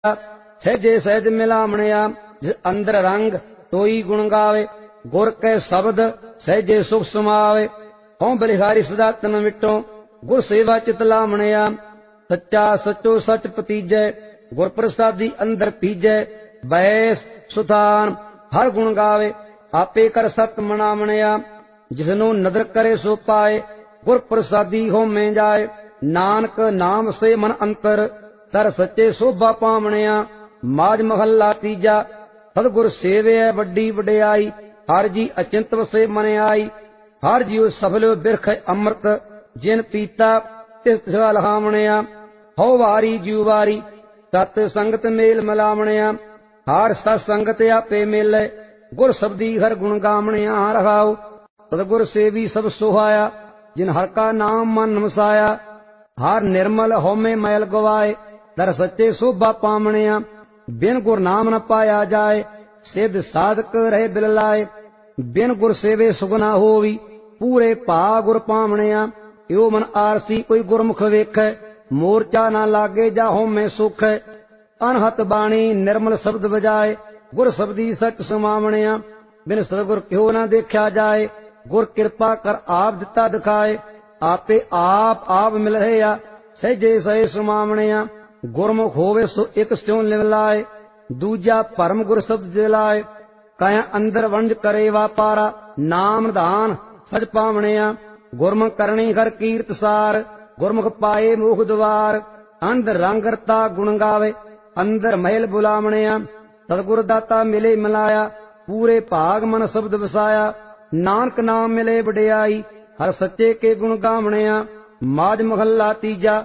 सहजे सहज मिलामणिया जिस अंदर रंग तोई गुण गावे गुर के शब्द सहजे सुख समावे हों बलिहारी सदा तन मिटो गुर सेवा चित लामणिया सच्चा सचो सच पतीजै गुर प्रसादी अंदर पीजै बैस सुतान हर गुण गावे आपे कर सत मनामणिया जिसनु नदर करे सो पाए गुर प्रसादी हो में जाए नानक नाम से मन अंतर तर सच्चे शोभा पामणिया माज महला तीजा सतगुर सेवे वड्डी वडियाई हर जी अचिंत वसे मन आई हर जीव सफल बिरख अमृत जिन पीता तिस लहामणिया हो वारी जीव वारी सत संगत मेल मिलामणिया हर सत संगत आपे मेले गुर शब्दी हर गुण गामणिया रहाओ सतगुर सेवी सब सुहाया जिन हर का नाम मन मसाया हर निर्मल होमे मैल गवाए दर सच्चे शोभा पामणिया बिन गुर नाम न पाया जाए सिद्ध साधक रहे बिल लाए बिन गुर सेवे सुगना होवी पूरे भा गुर पामणिया यो मन आरसी कोई गुरमुख वेख मोर्चा ना लागे जा होमे सुख अनहत बाणी निर्मल शब्द बजाए गुर शब्दी सच समामणिया बिन सतगुर क्यों ना देखा जाए गुर कृपा कर आप दिता दिखाए आपे आप मिल रहे सहजे सहे सुमामणिया गुरमुख होवे सो एक स्यों लिवलाए दूजा परम गुर शब्द दिलाए काया अंदर वंज करे वापारा नाम दान सच पावणिया गुरमुख करणी हर कीर्त सार गुरमुख पाए मुख द्वार अंदर रंगरता गुण गावे अंदर महल बुलावणिया सतगुर दाता मिले मिलाया पूरे भाग मन शब्द वसाया नानक नाम मिले वडियाई हर सच्चे के गुण गावणिया माज महला तीजा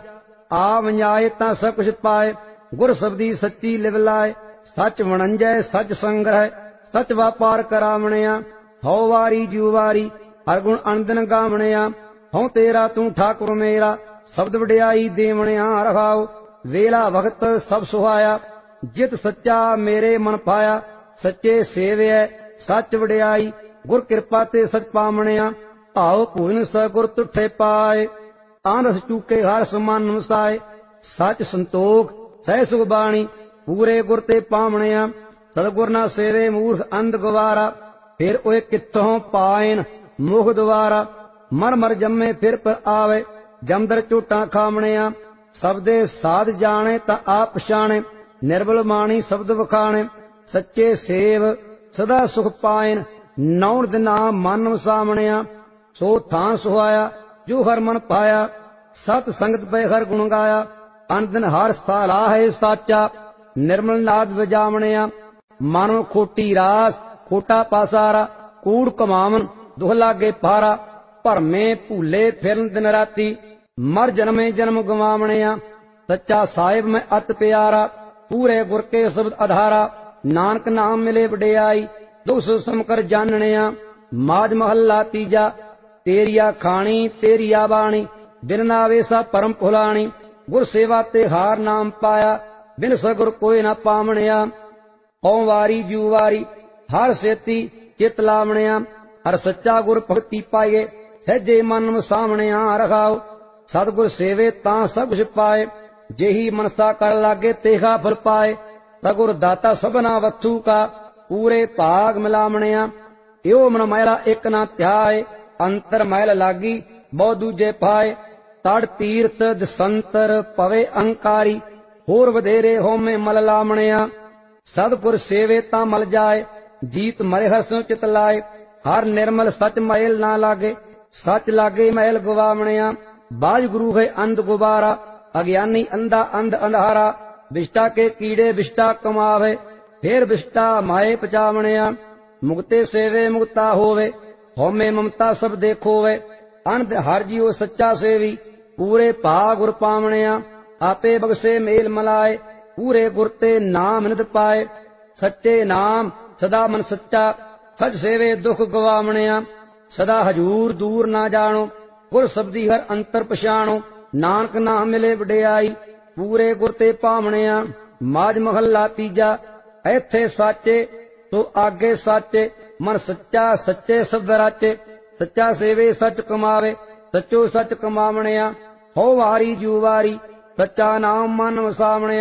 आ वंजाए ता सब कुछ पाए गुर शब्दी सच्ची लिव लाए सच वणंजय सच संग्रह सच व्यापार करावणिया हो वारी जीव वारी हर गुण अनदिन गावणिया हो तेरा तू ठाकुर मेरा शब्द वडियाई देवणिया रहाओ वेला वक्त सब सुहाया जित सच्चा मेरे मन पाया सच्चे सेवे सच वडियाई गुर कृपा ते सच पावणिया आओ पूर्ण सगुर तुठे पाए आनस चूके हर समान नमसाए सच संतोख सह सुख बाणी पूरे गुर ते पावणिया सतगुर ना सेवे मूर्ख अंध गवारा फिर ओए कित्थों पायन मुख द्वारा मर मर जम्मे फिर पर आवे जमदर झूठा खावणिया सबदे साध जाने ता आप पछाणे निर्बल माणी शब्द वखाणे सच्चे सेव सदा सुख पायन नौन दिना मन वसावणिया सो थां सुहाया जो हर मन पाया सत संगत पे हर गुण गाया अनदिन हर साला है साचा निर्मल नाद वजावणिया मानो खोटी रास खोटा पासारा कूड़ कमावन दुख लागे पारा भरमे भूले फिरन दिन राती मर जन्मे जन्म गवावणिया सच्चा साहिब में अत प्यारा पूरे गुर के शब्द आधारा नानक नाम मिले वडियाई दुख समकर जानणिया माज महला तीजा तेरिया खाणी तेरिया बाणी बिन नावे सा परम फुलाणी गुर सेवा ते हार नाम पाया बिन सगुर कोई ना पावणिया हों वारी जीव वारी हर सेती चित लावणिया हर सच्चा गुर भगती पाए सहजे मन वसावणिया रखाओ सतगुर सेवे तां सब कुछ पाए जेही मनसा कर लागे तेहा फल पाए सगुर दाता सबना वत्थू का पूरे भाग मिलावणिया यो मन मैला एक ना त्याए अंतर मैल लागी बहु दूजे पाए तड़ तीर्थ दसंतर पवे अंकारी होर वधेरे होमे मल लामणिया सतगुर सेवे ता मल जाए जीत मरे हसों चित लाए हर निर्मल सच मैल ना लागे सच लागे मैल गवावणिया बाज गुरु है अंध गुबारा अज्ञानी अंधा अंध अंधारा विष्टा के कीड़े विष्टा कमावे फिर विष्टा माए पचावणिया मुक्ते सेवे मुक्ता होवे होमे ममता सब देखोवे अनंत हर जीव सच्चा सेवी पूरे भा गुर पावणिया आपे बगसे मेल मलाए पूरे गुर ते नाम नित पाए सच्चे नाम सदा मन सच्चा सच सेवे दुख गवावणिया सदा हजूर दूर ना जानो गुर शब्दी हर अंतर पछाणो नानक नाम मिले वडियाई पूरे गुर ते पावणिया माज महला तीजा ऐथे साचे तो आगे साचे मन सच्चा सच्चे शब्द राचे सच्चा सेवे सच कमावे सचो सच कमावणिया हो वारी जू वारी सच्चा नाम मन वसावणिया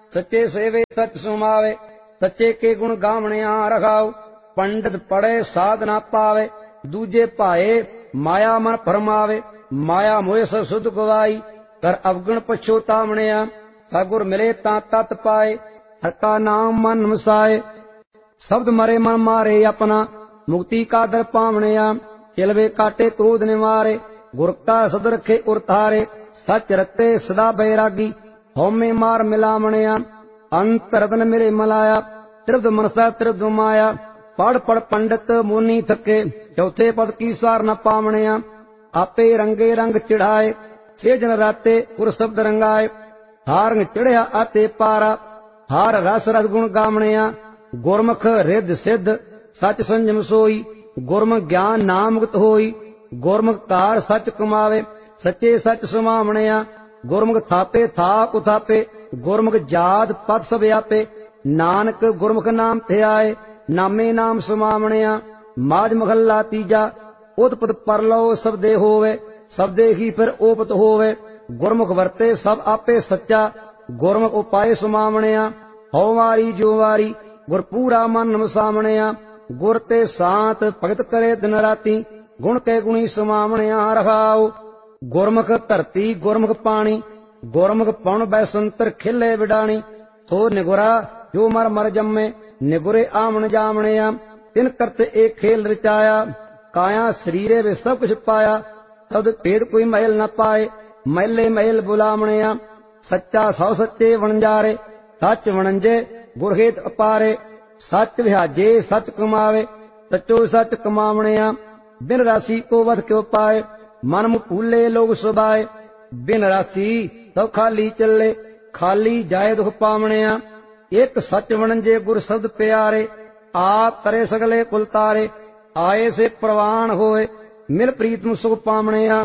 ਸੱਚੇ ਸੇਵੇ ਸੱਚ ਸੁਮਾਵੇ। ਸੱਚੇ ਕੇ ਗੁਣ ਗਾਵਣਿਆ ਰਖਾਓ। ਪੰਡਿਤ ਪੜੇ ਸਾਧ ਨਾ ਪਾਵੇ। ਦੂਜੇ ਭਾਏ ਮਾਇਆ ਮਨ ਭਰਮਾਵੇ। ਮਾਇਆ ਮੋਹ ਸਭ ਸੁਧ ਗਵਾਈ। ਕਰ ਅਵਗਣ ਪਛੋਤਾਵਣਿਆ। ਸਤਿਗੁਰ ਮਿਲੇ ਤਾਂ ਤਤ ਪਾਏ। ਹਰ ਨਾਮ ਮਨ ਵਸਾਏ। ਸ਼ਬਦ ਮਰੇ ਮਨ ਮਾਰੇ ਆਪਣਾ। ਮੁਕਤੀ ਕਾ ਦਰ ਪਾਵਣਿਆ। ਚਿਲਵੇ ਕਾਟੇ ਕ੍ਰੋਧ ਨਿਵਾਰੇ। ਗੁਰ ਕਾ ਸਦ ਰਖੇ ਉਰ ਧਾਰੇ। ਸੱਚ ਰਤੇ ਸਦਾ ਬੈਰਾਗੀ। ਹਉਮੈ ਮਾਰ ਮਿਲਾਵਣਿਆ। ਅੰਤ ਰਤਨ ਮਿਲੇ ਮਲਾਇਆ। ਤ੍ਰਿਪਤ ਮਨਸਾ ਤ੍ਰਿਪਤ ਮਾਇਆ। ਪੜ ਪੜ ਪੰਡਿਤ ਮੋਨੀ ਥਕੇ। ਚੌਥੇ ਪਦ ਕੀ ਸਾਰ ਨ ਪਾਵਣਿਆ। ਆਪੇ ਰੰਗੇ ਰੰਗ ਚੜਾਏ। ਸੇ ਜਨ ਰਾਤੇ ਗੁਰ ਸ਼ਬਦ ਰੰਗਾਏ। ਹਾਰ ਰੰਗ ਚੜਿਆ ਆਤੇ ਪਾਰਾ। ਹਾਰ ਰਸ ਰਸ ਗੁਣ ਗਾਵਣਿਆ। ਗੁਰਮੁਖ ਰਿੱਧ ਸਿੱਧ ਸੱਚ ਸੰਜਮ ਸੋਈ। ਗੁਰਮੁਖ ਗਿਆਨ ਨਾਮ ਮੁਕਤ ਹੋਈ। ਗੁਰਮੁਖ ਕਾਰ ਸੱਚ ਕਮਾਵੇ। ਸੱਚੇ ਸੱਚ ਸੁਮਾਵਣਿਆ। ਗੁਰਮੁਖ ਥਾਪੇ ਥਾਪ ਉਥਾਪੇ। ਗੁਰਮੁਖ ਜਾਤ ਪਦ ਸਭ ਆਪੇ। ਨਾਨਕ ਗੁਰਮੁਖ ਨਾਮ ਧਿਆਏ। ਨਾਮੇ ਨਾਮ ਸੁਮਾਵਣਿਆ। ਮਾਝ ਮਹੱਲਾ ਤੀਜਾ। ਉਤਪਤ ਪਰਲੋ ਸਬਦੇ ਹੋਵੇ। ਸਬਦੇ ਹੀ ਫਿਰ ਓਪਤ ਹੋਵੇ। ਗੁਰਮੁਖ ਵਰਤੇ ਸਭ ਆਪੇ ਸੱਚਾ। ਗੁਰਮੁਖ ਉਪਾਏ ਸੁਮਾਵਣਿਆ। ਹਉ ਵਾਰੀ ਜੋ ਵਾਰੀ ਗੁਰ ਪੂਰਾ ਮਨ ਵਸਾਵਣਿਆ। ਗੁਰ ਤੇ ਸਾਤ ਭਗਤ ਕਰੇ ਦਿਨ ਰਾਤੀ। ਗੁਣ ਕੇ ਗੁਣੀ ਸੁਮਾਵਣਿਆ ਰਖਾਓ। ਗੁਰਮੁਖ ਧਰਤੀ ਗੁਰਮੁਖ ਪਾਣੀ। ਗੁਰਮੁਖ ਪਉਣ ਬੈਸੰਤਰ ਖਿਲੇ ਵਿਡਾਣੀ। ਸੋ ਨਿਗੁਰਾ ਜੋ ਮਰ ਮਰ ਜੰਮੇ। ਨਿਗੁਰੇ ਆਵਣ ਜਾਵਣਿਆ। ਤਿਨ ਕਰਤ ਏਕ ਖੇਲ ਰਚਾਇਆ। ਕਾਇਆ ਸਰੀਰੇ ਵਿੱਚ ਸਭ ਕੁਛ ਪਾਇਆ। ਤਦ ਭੇਦ ਕੋਈ ਮਹਿਲ ਨ ਪਾਏ। ਮਹਿਲੇ ਮਹਿਲ ਬੁਲਾਵਣਿਆ। ਸੱਚਾ ਸਭ ਸੱਚੇ ਵਣਜਾਰੇ। ਸੱਚ ਵਣੰਜੇ ਗੁਰ ਹੇਤ ਅਪਾਰੇ। ਸੱਚ ਵਿਹਾਜੇ ਸੱਚ ਕਮਾਵੇ। ਸੱਚੋ ਸੱਚ ਕਮਾਵਣਿਆ। ਬਿਨ ਰਾਸੀ ਕੋ ਵਧ ਕਿਉ ਪਾਏ। ਮਨ ਮੁ ਭੂਲੇ ਲੋਗ ਸੁਭਾਏ। ਬਿਨ ਰਾਸੀ ਸਭ ਖਾਲੀ ਚੱਲੇ। ਖਾਲੀ ਜਾਏ ਦੁਖ ਪਾਵਣਿਆ। ਇੱਕ ਸੱਚ ਵਣੰਜੇ ਗੁਰ ਸ਼ਬਦ ਪਿਆਰੇ। ਆਪ ਕਰੇ ਸਗਲੇ ਕੁਲ ਤਾਰੇ। ਆਏ ਸੇ ਪ੍ਰਵਾਨ ਹੋਏ। ਮਿਲ ਪ੍ਰੀਤਮ ਸੁਖ ਪਾਵਣਿਆ।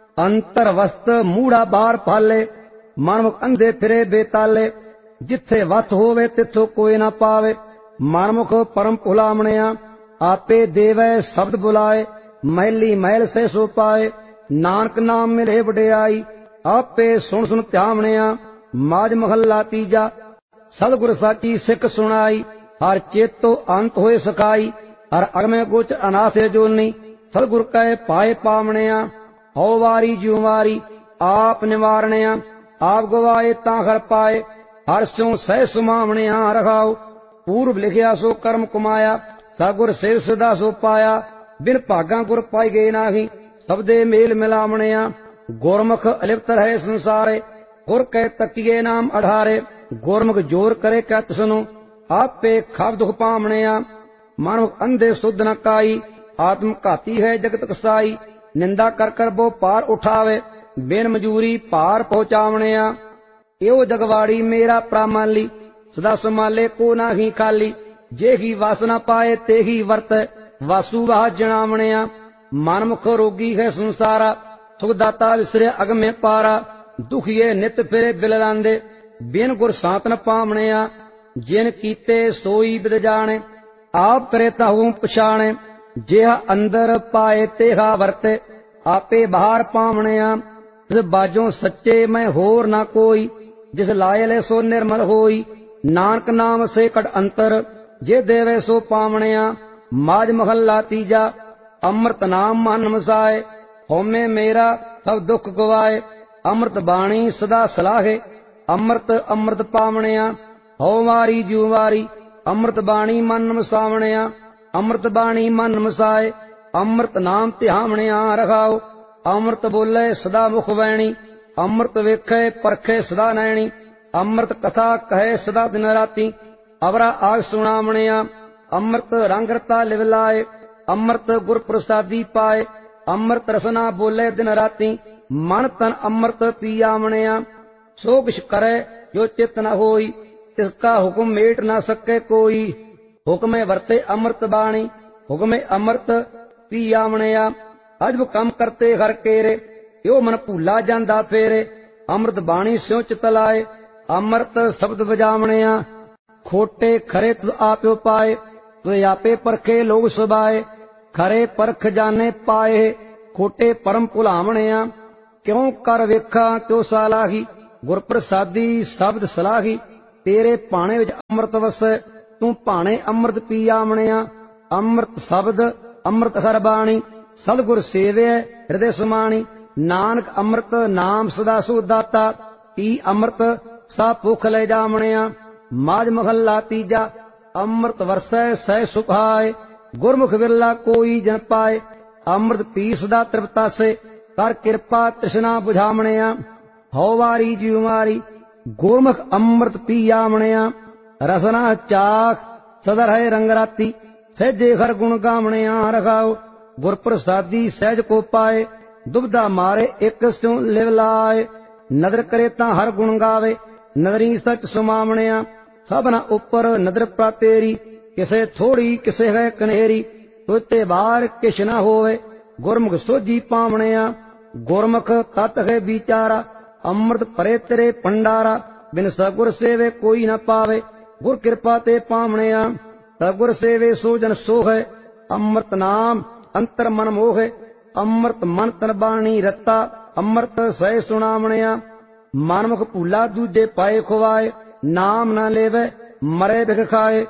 ਅੰਤਰ ਵਸਤ ਮੂੜਾ ਬਾਹਰ ਪਾਲੇ। ਮਨਮੁਖ ਅੰਧੇ ਫਿਰੇ ਬੇਤਾਲੇ। ਜਿੱਥੇ ਵਸ ਹੋਵੇ ਤਿੱਥੋਂ ਕੋਈ ਨਾ ਪਾਵੇ। ਮਨਮੁਖ ਪਰਮ ਭੁਲਾਵਣਿਆ। ਆਪੇ ਦੇਵੈ ਸ਼ਬਦ ਬੁਲਾਏ। ਮਹਿਲੀ ਮਹਿਲ ਸੇ ਸੋ ਪਾਏ। ਨਾਨਕ ਨਾਮ ਮਿਲੇ ਵਡਿਆਈ। ਆਪੇ ਸੁਣ ਸੁਣ ਧਿਆਵਣਿਆ। ਮਾਝ ਮਹੱਲਾ ਤੀਜਾ। ਸਤਿਗੁਰ ਸਾਚੀ ਸਿੱਖ ਸੁਣਾਈ। ਹਰ ਚੇਤੋ ਅੰਤ ਹੋਏ ਸਕਾਈ। ਹਰ ਅਗਮੇ ਗੋਚ ਅਨਾਥੇ ਜੋਨੀ। ਸਤਿਗੁਰ ਕੈ ਪਾਏ ਪਾਵਣਿਆ। ਹਉ ਵਾਰੀ ਜਿਉ ਵਾਰੀ ਆਪ ਨਿਵਾਰਣਿਆ। ਆਪ ਗਵਾਏ ਤਾਂ ਹਰ ਪਾਏ। ਹਰ ਸਿਉ ਸਹਿ ਸੁਮਾਵਣਿਆ ਰਖਾਓ। ਪੂਰਬ ਲਿਖਿਆ ਸੋ ਕਰਮ ਕਮਾਇਆ। ਸਤਿਗੁਰ ਸੇਵ ਸਦਾ ਸੋ ਪਾਇਆ। ਬਿਨ ਭਾਗਾਂ ਗੁਰ ਪਾਈ ਗਏ ਨਾਹੀ। ਸਬਦੇ ਮੇਲ ਮਿਲਾਵਣਿਆ। ਗੁਰਮੁਖ ਅਲਿਪਤ ਰਹੇ ਸੰਸਾਰੇ। ਗੁਰ ਕੈ ਤਕੀਏ ਨਾਮ ਅਧਾਰੇ। ਗੁਰਮੁਖ ਜੋਰ ਕਰੇ ਕੈ ਤਿਸਨੂੰ। ਆਪੇ ਖਾਬ ਦੁਖ ਪਾਵਣਿਆ। ਮਨੁਖ ਅੰਧੇ ਸੁਧ ਨ ਕਾਈ। ਆਤਮ ਘਾਤੀ ਹੈ ਜਗਤ ਕਸਾਈ। ਨਿੰਦਾ ਕਰ ਕਰ ਬੋ ਪਾਰ ਉਠਾਵੇ। ਬਿਨ ਮਜੂਰੀ ਭਾਰ ਪਹੁੰਚਾਵਣਿਆ। ਇਹੋ ਜਗਵਾੜੀ ਮੇਰਾ ਪ੍ਰਾਮਾਲੀ। ਸਦਾ ਸੰਭਾਲੇ ਕੋ ਨਾਹੀ ਖਾਲੀ। ਜੇ ਹੀ ਵਸ ਨ ਪਾਏ ਤੇ ਹੀ ਵਰਤ। ਵਾਸੂ ਵਾਹ ਜਣਾਵਣਿਆ। ਮਨਮੁਖ ਰੋਗੀ ਹੈ ਸੰਸਾਰਾ। ਸੁਖ ਦਾਤਾ ਵਿਸਰਿਆ ਅਗਮੇ ਪਾਰਾ। ਦੁਖੀਏ ਨਿਤ ਫਿਰੇ ਬਿਲਲਾਂਦੇ। ਬਿਨ ਗੁਰ ਸਾਤ ਨ ਪਾਵਣਿਆ। ਜਿਨ ਕੀਤੇ ਸੋਈ ਬਿਦ ਜਾਣੇ। ਆਪ ਕਰੇ ਤਾਹੂ ਪਛਾਣੇ। ਜਿਹਾ ਅੰਦਰ ਪਾਏ ਤੇਹਾ ਵਰਤੇ। ਆਪੇ ਬਾਹਰ ਪਾਵਣਿਆ। ਜਿਸ ਬਾਝੋਂ ਸੱਚੇ ਮੈਂ ਹੋਰ ਨਾ ਕੋਈ। ਜਿਸ ਲਾਏ ਲੈ ਸੋ ਨਿਰਮਲ ਹੋਈ। ਨਾਨਕ ਨਾਮ ਸੇ ਕਟ ਅੰਤਰ। ਜੇ ਦੇਵੇ ਸੋ ਪਾਵਣਿਆ। ਮਾਝ ਮਹੱਲਾ ਤੀਜਾ। ਅੰਮ੍ਰਿਤ ਨਾਮ ਮਨ ਵਸਾਏ। ਹਉਮੈ ਮੇਰਾ ਸਭ ਦੁੱਖ ਗਵਾਏ। ਅੰਮ੍ਰਿਤ ਬਾਣੀ ਸਦਾ ਸਲਾਹੇ। ਅੰਮ੍ਰਿਤ ਅੰਮ੍ਰਿਤ ਪਾਵਣਿਆ। ਹਉ ਵਾਰੀ ਜਿਉ ਵਾਰੀ ਅੰਮ੍ਰਿਤ ਬਾਣੀ ਮਨ ਵਸਾਵਣਿਆ। ਅੰਮ੍ਰਿਤ ਬਾਣੀ ਮਨ ਵਸਾਏ। ਅੰਮ੍ਰਿਤ ਨਾਮ ਧਿਆਵਣਿਆ ਰਖਾਓ। ਅੰਮ੍ਰਿਤ ਬੋਲੇ ਸਦਾ ਮੁਖ ਵੈਣੀ। ਅੰਮ੍ਰਿਤ ਵੇਖੇ ਪਰਖੇ ਸਦਾ ਨੈਣੀ। ਅੰਮ੍ਰਿਤ ਕਥਾ ਕਹੇ ਸਦਾ ਦਿਨ ਰਾਤੀ। ਅਵਰਾ ਆਗ ਸੁਣਾਵਣਿਆ। ਅੰਮ੍ਰਿਤ ਰੰਗ ਰਤਾ ਲਿਵ ਲਾਏ। ਅੰਮ੍ਰਿਤ ਗੁਰ ਪ੍ਰਸਾਦੀ ਪਾਏ। ਅੰਮ੍ਰਿਤ ਰਸਨਾ ਬੋਲੇ ਦਿਨ ਰਾਤੀ। ਮਨ ਤਨ ਅੰਮ੍ਰਿਤ ਪੀਆਵਣਿਆ। ਸੋ ਕਿਛ ਕਰੇ ਜੋ ਚਿਤ ਨ ਹੋਈ। ਤਿਸਕਾ ਹੁਕਮ ਮੇਟ ਨਾ ਸਕੇ ਕੋਈ। ਹੁਕਮੇ ਵਰਤੇ ਅੰਮ੍ਰਿਤ ਬਾਣੀ। ਹੁਕਮੇ ਅੰਮ੍ਰਿਤ ਪੀਆਵਣਿਆ। ਅਜਬ ਕੰਮ ਕਰਤੇ ਹਰ ਕੇਰੇ। ਇਹੋ ਮਨ ਭੂਲਾ ਜਾਂਦਾ ਫੇਰੇ। ਅੰਮ੍ਰਿਤ ਬਾਣੀ ਸਿਉ ਚਿਤ ਲਾਏ। ਅੰਮ੍ਰਿਤ ਸ਼ਬਦ ਵਜਾਵਣਿਆ। ਖੋਟੇ ਖਰੇ ਤੁ ਆਪਿਓ ਪਾਏ। ਤੁ ਆਪੇ ਪਰਖੇ ਲੋਗ ਸੁਭਾਏ। ਖਰੇ ਪਰਖ ਜਾਣੇ ਪਾਏ। ਖੋਟੇ ਪਰਮ ਭੁਲਾਵਣਿਆ। ਕਿਉ ਕਰ ਵੇਖਾਂ ਤਿਉ ਸਾਲਾਹੀ। ਗੁਰ ਪ੍ਰਸਾਦੀ ਸ਼ਬਦ ਸਲਾਹੀ। ਤੇਰੇ ਭਾਣੇ ਵਿੱਚ ਅੰਮ੍ਰਿਤ ਵਸੈ, ਤੂੰ ਭਾਣੇ ਅੰਮ੍ਰਿਤ ਪੀ ਆਵਣਿਆ। ਅੰਮ੍ਰਿਤ ਸ਼ਬਦ ਅੰਮ੍ਰਿਤ ਹਰ ਬਾਣੀ, ਸਤਿਗੁਰ ਸੇਵਿਐ ਹਿਰਦੈ ਸਮਾਣੀ। ਨਾਨਕ ਅੰਮ੍ਰਿਤ ਨਾਮ ਸਦਾ ਸੁਖ ਦਾਤਾ, ਪੀ ਅੰਮ੍ਰਿਤ ਸਾ ਭੁਖ ਲੈ ਜਾਵਣਿਆ। ਮਾਝ ਮਹੱਲਾ ਤੀਜਾ। ਅੰਮ੍ਰਿਤ ਵਰਸੈ ਸਹਿ ਸੁਭਾਏ, ਗੁਰਮੁਖ ਵਿਰਲਾ ਕੋਈ ਜਨ ਪਾਏ। ਅੰਮ੍ਰਿਤ ਪੀ ਸਦਾ ਤ੍ਰਿਪਤਾਸੇ, ਕਰ ਕਿਰਪਾ ਤ੍ਰਿਸ਼ਨਾ ਬੁਝਾਵਣਿਆ। ਹਉ ਵਾਰੀ ਜਿਉ ਮਾਰੀ, ਗੁਰਮੁਖ ਅੰਮ੍ਰਿਤ ਪੀ ਆਵਣਿਆ। ਰਸਨਾ ਚਾਖ ਸਦਾ ਰਹੇ ਰੰਗ ਰਾਤੀ, ਸਹਿਜੇ ਹਰ ਗੁਣ ਗਾਵਣਿਆ। ਰਖਾਓ ਗੁਰ ਪ੍ਰਸਾਦੀ ਸਹਿਜ ਕੋ ਪਾਏ, ਦੁਬਦਾ ਮਾਰੇ ਇੱਕ ਸਿਉ ਲਿਵ ਲਾਏ। ਨਦਰ ਕਰੇ ਤਾਂ ਹਰ ਗੁਣ ਗਾਵੇ, ਨਦਰੀ ਸਚ ਸੁਮਾਵਣਿਆ। ਸਭਨਾ ਉੱਪਰ ਨਦਰ ਪ੍ਰਾਤੇਰੀ, ਕਿਸੇ ਥੋੜੀ ਕਿਸੇ ਹੈ ਕਨੇਰੀ। ਤੋਤੇ ਬਾਹਰ ਕਿਛ ਨਾ ਹੋਵੇ, ਗੁਰਮੁਖ ਸੋਝੀ ਪਾਵਣਿਆ। ਗੁਰਮੁਖ ਤਤ ਹੈ ਵਿਚਾਰਾ, ਅੰਮ੍ਰਿਤ ਭਰੇ ਤੇਰੇ ਭੰਡਾਰਾ। ਬਿਨ ਸਤਿਗੁਰ ਸੇਵੇ ਕੋਈ ਨਾ ਪਾਵੇ, ਗੁਰ ਕਿਰਪਾ ਤੇ ਪਾਵਣਿਆ। ਸਤਿਗੁਰ ਸੇਵੇ ਸੋ ਜਨ ਸੋਹੈ, ਅੰਮ੍ਰਿਤ ਨਾਮ ਅੰਤਰ ਮਨ ਮੋਹੈ। ਅੰਮ੍ਰਿਤ ਮਨ ਤਨ ਬਾਣੀ ਰਤਾ, ਅੰਮ੍ਰਿਤ ਸਹਿ ਸੁਣਾਵਣਿਆ। ਮਨਮੁਖ ਭੂਲਾ ਦੂਜੇ ਪਾਏ ਖੁਆਏ, ਨਾਮ ਨਾ ਲੇਵੇ ਮਰੇ ਬਿਖ ਖਾਏ।